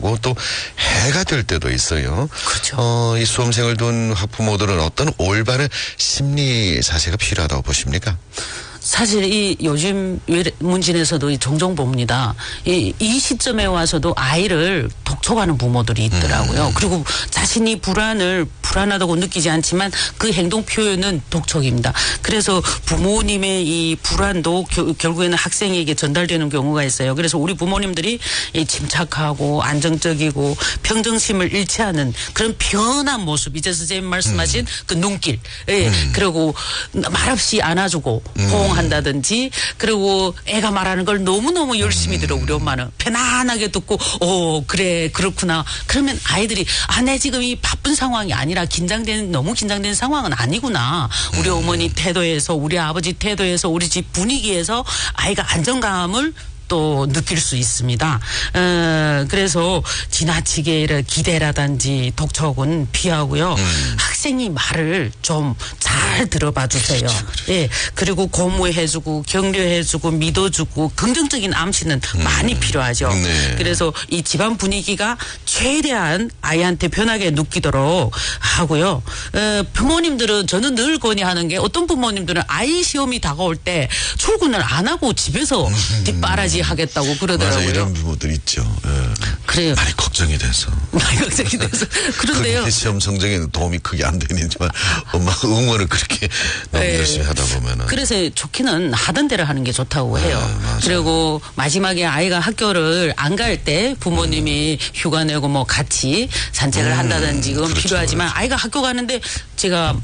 하고 또 해가 될 때도 있어요. 그렇죠. 이 수험생을 둔 학부모들은 어떤 올바른 심리 자세가 필요하다고 보십니까? 사실 이 요즘 문진에서도 종종 봅니다. 이 시점에 와서도 아이를 독촉하는 부모들이 있더라고요. 그리고 자신이 불안하다고 느끼지 않지만 그 행동 표현은 독촉입니다. 그래서 부모님의 이 불안도 결국에는 학생에게 전달되는 경우가 있어요. 그래서 우리 부모님들이 침착하고 안정적이고 평정심을 잃지 않은 그런 편한 모습, 이제 선생님 말씀하신 그 눈길, 그리고 말없이 안아주고 한다든지 그리고 애가 말하는 걸 너무너무 열심히 들어 우리 엄마는 편안하게 듣고 그래 그렇구나 그러면 아이들이 내 지금 이 바쁜 상황이 아니라 너무 긴장된 상황은 아니구나 우리 어머니 태도에서 우리 아버지 태도에서 우리 집 분위기에서 아이가 안정감을 또 느낄 수 있습니다. 그래서 지나치게 기대라든지 독촉은 피하고요. 학생이 말을 좀 잘 들어봐 주세요. 그렇죠. 예. 그리고 고무해주고 격려해주고 믿어주고 긍정적인 암시는 많이 필요하죠. 네. 그래서 이 집안 분위기가 최대한 아이한테 편하게 느끼도록 하고요. 부모님들은 저는 늘 건의하는 게 어떤 부모님들은 아이 시험이 다가올 때 출근을 안 하고 집에서 뒷바라지 하겠다고 그러더라고요. 맞아, 이런 부모들 있죠. 예. 그래요. 많이 걱정이 돼서. 그런데요. 시험 성적에는 도움이 크게 안 되지만 엄마가 응원을 그렇게 너무 열심히 하다 보면은. 그래서 좋기는 하던 대로 하는 게 좋다고 해요. 그리고 마지막에 아이가 학교를 안 갈 때 부모님이 휴가 내고 뭐 같이 산책을 한다든지 그건 그렇죠, 필요하지만 그렇죠. 아이가 학교 가는데 제가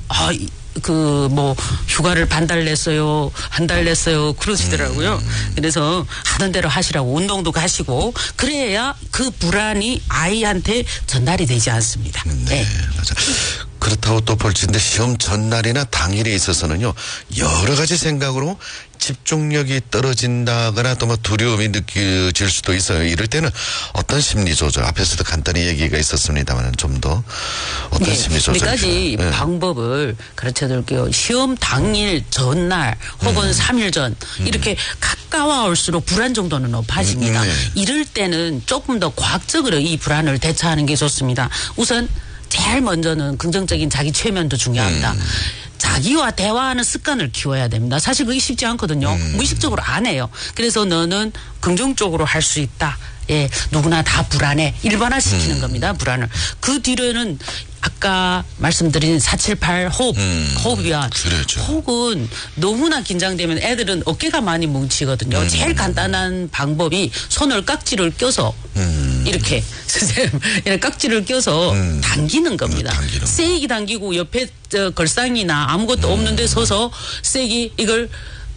휴가를 한 달 냈어요. 한 달 냈어요. 그러시더라고요. 그래서 하던 대로 하시라고 운동도 가시고 그래야 그 불안이 아이한테 전달이 되지 않습니다. 네. 맞아. 그렇다고 또 볼지인데 시험 전날이나 당일에 있어서는요 여러 가지 생각으로 집중력이 떨어진다거나 또 두려움이 느껴질 수도 있어요. 이럴 때는 어떤 심리 조절 앞에서도 간단히 얘기가 있었습니다만 좀 더 어떤 심리 조절 몇 가지 방법을 가르쳐 드릴게요. 시험 당일 전날 혹은 3일 전 이렇게 가까워올수록 불안 정도는 높아집니다. 이럴 때는 조금 더 과학적으로 이 불안을 대처하는 게 좋습니다. 우선 제일 먼저는 긍정적인 자기 최면도 중요합니다. 자기와 대화하는 습관을 키워야 됩니다. 사실 그게 쉽지 않거든요. 무의식적으로 안 해요. 그래서 너는 긍정적으로 할 수 있다. 예, 누구나 다 불안해. 일반화시키는 겁니다. 불안을. 그 뒤로는 아까 말씀드린 478 호흡이야. 그렇죠. 호흡은 너무나 긴장되면 애들은 어깨가 많이 뭉치거든요. 제일 간단한 방법이 손을 깍지를 껴서 이렇게 선생님 깍지를 껴서 당기는 겁니다. 세게 당기고 옆에 걸상이나 아무것도 없는 데 서서 세게 이걸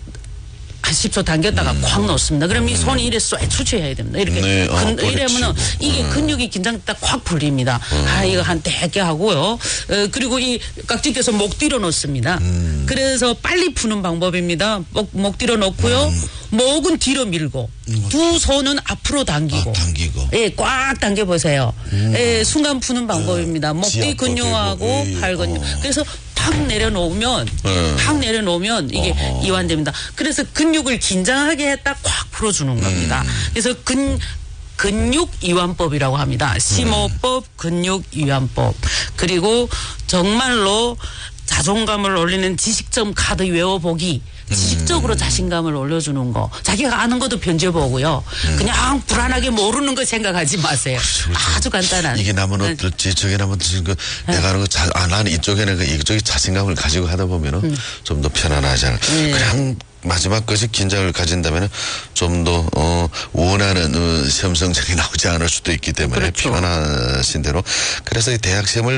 한 10초 당겼다가 콱 놓습니다. 그럼 이 손이 이래 쏘에 추출해야 됩니다. 이렇게. 이러면은 이게 근육이 긴장됐다 콱 풀립니다. 이거 한 100개 하고요. 그리고 이 깍지 껴서 목 뒤로 놓습니다. 그래서 빨리 푸는 방법입니다. 목 뒤로 놓고요. 목은 뒤로 밀고 두 손은 앞으로 당기고. 예, 꽉 당겨보세요. 예, 순간 푸는 방법입니다. 목 뒤 근육하고 팔 근육. 그래서 팍 내려놓으면 이게 이완됩니다. 그래서 근육을 긴장하게 했다 꽉 풀어주는 겁니다. 그래서 근육 이완법이라고 합니다. 심호흡법, 근육 이완법. 그리고 정말로 자존감을 올리는 지식점 카드 외워보기. 지식적으로 자신감을 올려주는 거. 자기가 아는 것도 변제보고요. 그냥 불안하게 모르는 거 생각하지 마세요. 아주 간단한. 이게 나면 어떨지 저게 나면 어떨지 내가 하는 거 나는 이쪽에는 이쪽에 자신감을 가지고 하다 보면은 좀 더 편안하잖아. 그냥 마지막 것이 긴장을 가진다면 좀 더 원하는 시험 성적이 나오지 않을 수도 있기 때문에 그렇죠. 편하신 대로 그래서 이 대학 시험을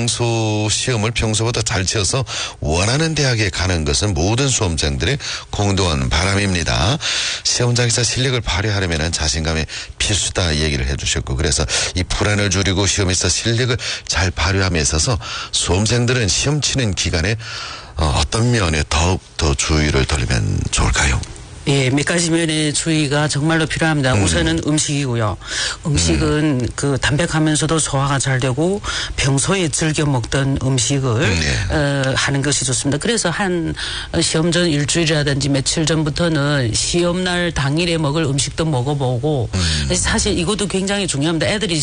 평소보다 잘 치어서 원하는 대학에 가는 것은 모든 수험생들의 공동한 바람입니다. 시험장에서 실력을 발휘하려면 자신감이 필수다 얘기를 해주셨고 그래서 이 불안을 줄이고 시험에서 실력을 잘 발휘함에 있어서 수험생들은 시험 치는 기간에 어떤 면에 더욱 더 주의를 돌리면 좋을까요? 예, 몇 가지 면의 주의가 정말로 필요합니다. 우선은 음식이고요. 음식은 그 담백하면서도 소화가 잘 되고 평소에 즐겨 먹던 음식을 하는 것이 좋습니다. 그래서 한 시험 전 일주일이라든지 며칠 전부터는 시험날 당일에 먹을 음식도 먹어보고 사실 이것도 굉장히 중요합니다. 애들이